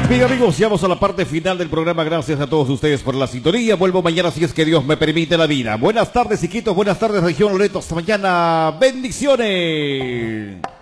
Bien amigos, llegamos a la parte final del programa. Gracias a todos ustedes por la sintonía. Vuelvo mañana si es que Dios me permite la vida. Buenas tardes Iquitos, buenas tardes región Loreto. Hasta mañana. Bendiciones.